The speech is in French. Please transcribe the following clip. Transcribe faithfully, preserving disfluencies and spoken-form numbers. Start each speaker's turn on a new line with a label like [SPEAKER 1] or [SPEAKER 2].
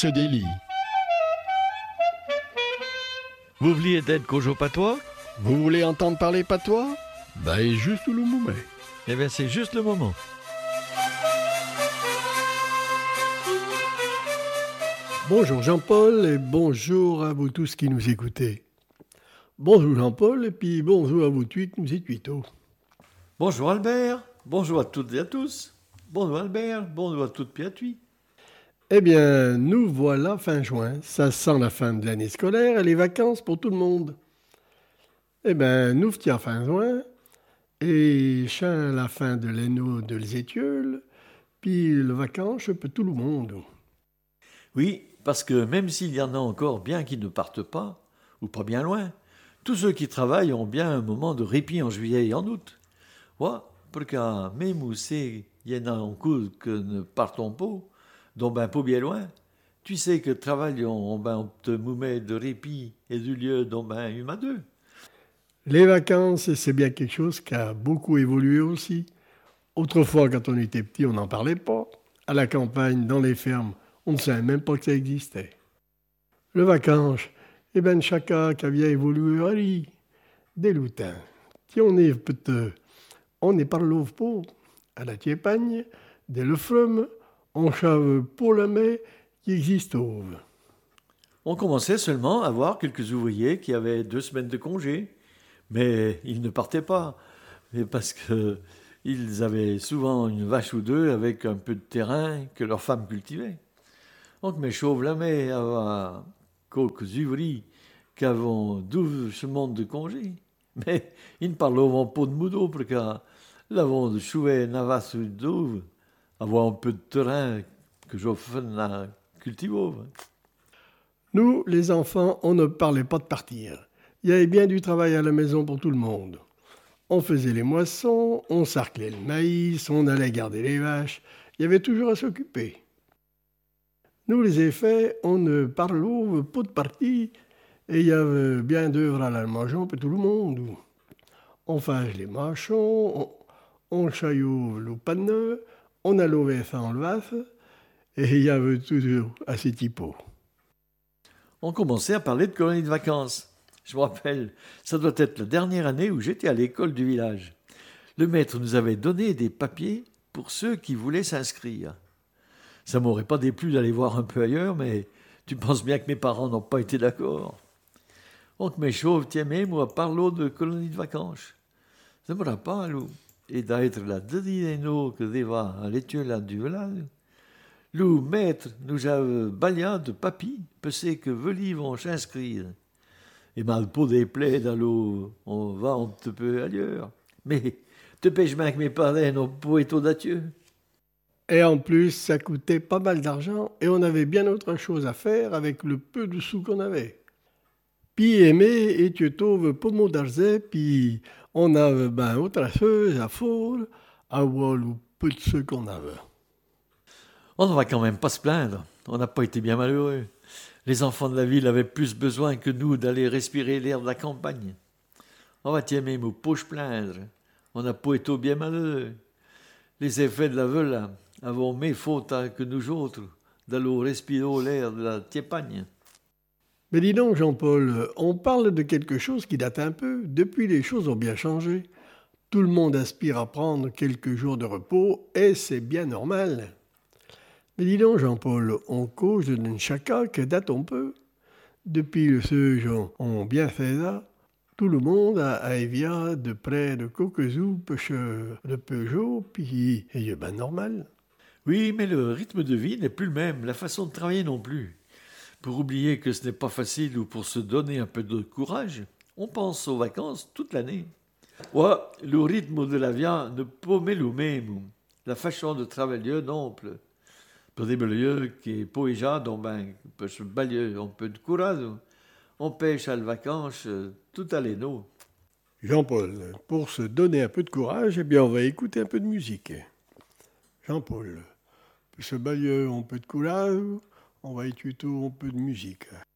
[SPEAKER 1] se délie.
[SPEAKER 2] Vous vouliez d'être Kojo Patois?
[SPEAKER 1] Vous voulez entendre parler patois? Ben, juste le moment.
[SPEAKER 2] Eh bien, c'est juste le moment.
[SPEAKER 3] Bonjour Jean-Paul et bonjour à vous tous qui nous écoutez. Bonjour Jean-Paul et puis bonjour à vous tous qui nous écoutez.
[SPEAKER 4] Bonjour Albert, bonjour à toutes et à tous. Bonjour Albert, bonjour à toutes et à tous.
[SPEAKER 3] Eh bien, nous voilà fin juin. Ça sent la fin de l'année scolaire et les vacances pour tout le monde. Eh bien, nous v'tia fin juin et chin la fin de l'anneau de l'Étiole, puis le vacances pour tout le monde.
[SPEAKER 4] Oui, parce que même s'il y en a encore bien qui ne partent pas, ou pas bien loin, tous ceux qui travaillent ont bien un moment de répit en juillet et en août. Ouais, parce que même où c'est, il y en a encore que ne partons pas, donc ben pas bien loin. Tu sais que travaillons, ben on te moumet de répit et du lieu dont ben humain deux.
[SPEAKER 3] Les vacances, c'est bien quelque chose qui a beaucoup évolué aussi. Autrefois, quand on était petit, on n'en parlait pas. À la campagne, dans les fermes, on ne savait même pas que ça existait. Le vacances, eh bien, chacun qui a bien évolué, allez, des lutins. Si on est peut-être, on n'est pas le pas, à la tiepagne, des le frum, on chave pour la main qui existe au.
[SPEAKER 4] On commençait seulement à voir quelques ouvriers qui avaient deux semaines de congé, mais ils ne partaient pas, et parce qu'ils avaient souvent une vache ou deux avec un peu de terrain que leurs femmes cultivaient. Donc mes chauves la main avaient quelques ouvriers qui avaient douze monde de congé, mais ils ne parlaient pas de moudou, parce que l'avant de chouer navas ou douve, avoir un peu de terrain que j'offre à cultiver.
[SPEAKER 3] Nous, les enfants, on ne parlait pas de partir. Il y avait bien du travail à la maison pour tout le monde. On faisait les moissons, on sarclait le maïs, on allait garder les vaches. Il y avait toujours à s'occuper. Nous, les effets, on ne parlait pas de partie et il y avait bien d'œuvres à la maison pour tout le monde. On faisait les machons, on, on chaillot le panneau, on a levé ça en le vaf et il y avait toujours assez typos.
[SPEAKER 4] On commençait à parler de colonies de vacances. Je me rappelle, ça doit être la dernière année où j'étais à l'école du village. Le maître nous avait donné des papiers pour ceux qui voulaient s'inscrire. Ça m'aurait pas déplu d'aller voir un peu ailleurs, mais tu penses bien que mes parents n'ont pas été d'accord. Donc mes chauves, tiens même, moi, parlons de colonies de vacances. Ça me rappelle, et d'être la dernière que déva à l'étude du village. Le maître nous a balayé de papiers, parce que veulent vont s'inscrire. Et mal pour des plaies dans l'eau, on va un petit peu ailleurs. Mais te pêche bien que mes parents n'ont pas été audacieux.
[SPEAKER 3] Et en plus, ça coûtait pas mal d'argent et on avait bien autre chose à faire avec le peu de sous qu'on avait. Puis aimer et tu trouves pas mot d'argent, puis on avait ben autre chose à faire, à voir le peu de ce qu'on avait.
[SPEAKER 4] On ne va quand même pas se plaindre, on n'a pas été bien malheureux. Les enfants de la ville avaient plus besoin que nous d'aller respirer l'air de la campagne. On va tiens même au poche plaindre, on n'a pas été bien malheureux. Les effets de la veule avons mes fautes que nous autres, d'aller respirer l'air de la tiepagne.
[SPEAKER 3] Mais dis donc, Jean-Paul, on parle de quelque chose qui date un peu. Depuis, les choses ont bien changé. Tout le monde aspire à prendre quelques jours de repos et c'est bien normal. Mais dis donc, Jean-Paul, on cause d'une chacun que date un peu. Depuis que ceux gens ont bien fait ça, tout le monde a évia de près de Cocozou, de Peugeot, puis c'est ben normal.
[SPEAKER 4] Oui, mais le rythme de vie n'est plus le même, la façon de travailler non plus. Pour oublier que ce n'est pas facile ou pour se donner un peu de courage, on pense aux vacances toute l'année. Ouais, le rythme de la vie ne peut pas le même. La façon de travailler non plus. Pour des milieux qui est poéja, donc ben, peut se balayer un peu de courage. On pêche à la vacances tout à l'héno.
[SPEAKER 3] Jean-Paul, pour se donner un peu de courage, eh bien, on va écouter un peu de musique. Jean-Paul, pour se balayer un peu de courage, on va écouter un peu de musique.